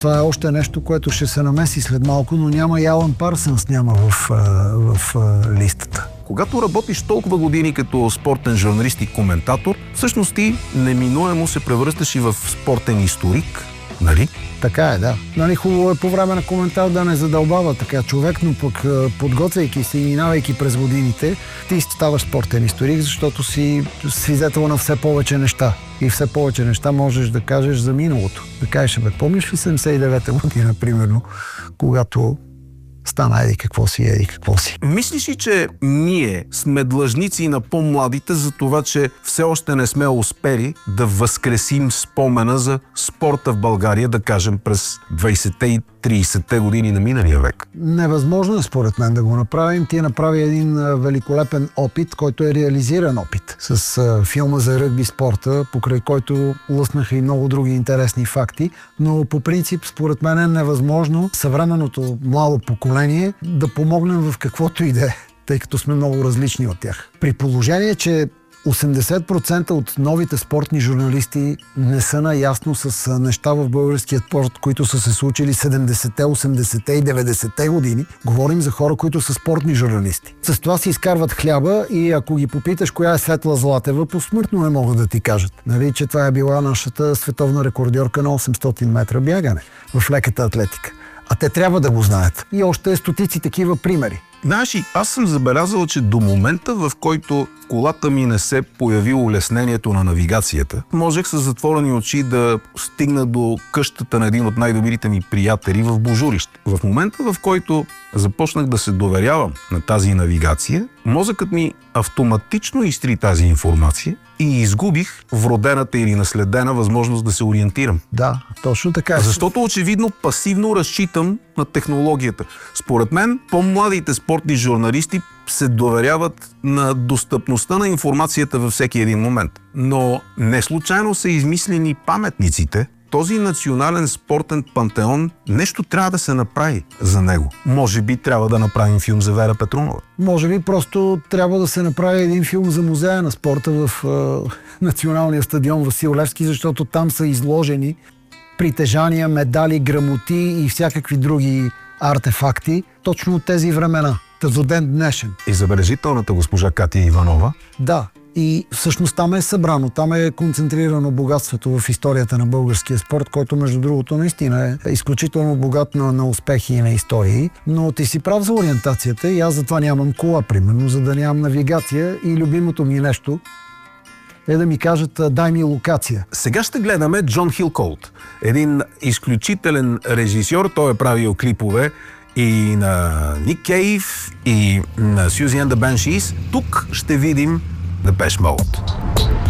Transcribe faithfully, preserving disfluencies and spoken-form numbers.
Това е още нещо, което ще се намеси след малко, но няма и Алън Парсънс няма в, в, в листата. Когато работиш толкова години като спортен журналист и коментатор, всъщност ти неминуемо се превръщаш и в спортен историк, нали? Така е, да. Нали, хубаво е по време на коментар да не задълбава така човек, но пък подготвяйки се и минавайки през годините, ти ставаш спортен историк, защото си свидетел на все повече неща. И все повече неща можеш да кажеш за миналото. Да кажеш, бе, помниш ли седемдесет и девета година, примерно, когато стана еди какво си, еди какво си. Мислиш ли, че ние сме длъжници на по-младите за това, че все още не сме успели да възкресим спомена за спорта в България, да кажем през двайсетте и трийсетте години на миналия век? Невъзможно е според мен да го направим. Ти направи един великолепен опит, който е реализиран опит с а, филма за ръгби спорта, покрай който лъснаха и много други интересни факти, но по принцип според мен е невъзможно съвременното младо поколение да помогнем в каквото и да е, тъй като сме много различни от тях. При положение, че осемдесет процента от новите спортни журналисти не са наясно с неща в българския спорт, които са се случили седемдесетте, осемдесетте и деветдесетте години. Говорим за хора, които са спортни журналисти. С това си изкарват хляба и ако ги попиташ коя е Светла Златева, посмъртно не могат да ти кажат. Нали, че това е била нашата световна рекордьорка на осемстотин метра бягане в леката атлетика. А те трябва да го знаят. И още стотици такива примери. Знаеш, аз съм забелязал, че до момента, в който колата ми не се появи улеснението на навигацията, можех с затворени очи да стигна до къщата на един от най-добрите ми приятели в Божурище. В момента, в който започнах да се доверявам на тази навигация, мозъкът ми автоматично изтри тази информация и изгубих вродената или наследена възможност да се ориентирам. Да, точно така. Защото очевидно пасивно разчитам на технологията. Според мен, по-младите спортни журналисти се доверяват на достъпността на информацията във всеки един момент. Но не случайно са измислени паметниците. Този национален спортен пантеон, нещо трябва да се направи за него. Може би трябва да направим филм за Вера Петрунова. Може би просто трябва да се направи един филм за музея на спорта в е, националния стадион Васил Левски, защото там са изложени притежания, медали, грамоти и всякакви други артефакти точно от тези времена. До ден днешен. И забележителната госпожа Катя Иванова. Да. И всъщност там е събрано, там е концентрирано богатството в историята на българския спорт, който между другото наистина е изключително богат на, на успехи и на истории. Но ти си прав за ориентацията и аз затова нямам кола, примерно, за да нямам навигация и любимото ми нещо е да ми кажат дай ми локация. Сега ще гледаме Джон Хилколт, един изключителен режисьор, той е правил клипове и на Ник Кейв, и на Сюзи and the Banshees. Тук ще видим Depeche Mode.